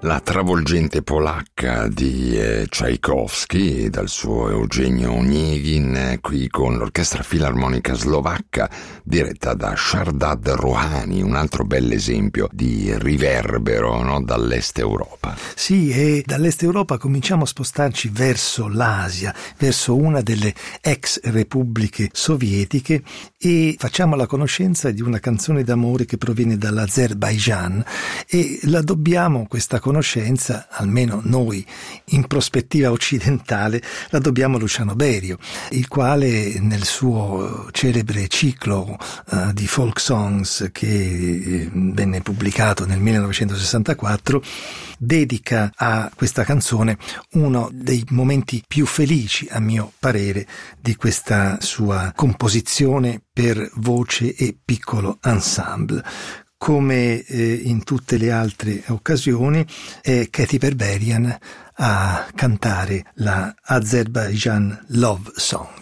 La travolgente polacca di Tchaikovsky, dal suo Eugenio Onegin, qui con l'Orchestra Filarmonica Slovacca, diretta da Shardad Rouhani, un altro bell'esempio di riverbero, no? Dall'Est Europa. Sì, e dall'Est Europa cominciamo a spostarci verso l'Asia, verso una delle ex repubbliche sovietiche, e facciamo la conoscenza di una canzone d'amore che proviene dall'Azerbaigian, e la dobbiamo, questa conoscenza, almeno noi in prospettiva occidentale, la dobbiamo a Luciano Berio, il quale nel suo celebre ciclo di folk songs che venne pubblicato nel 1964 dedica a questa canzone uno dei momenti più felici, a mio parere, di questa sua composizione per voce e piccolo ensemble. Come in tutte le altre occasioni è Katy Berberian a cantare la Azerbaijan Love Song.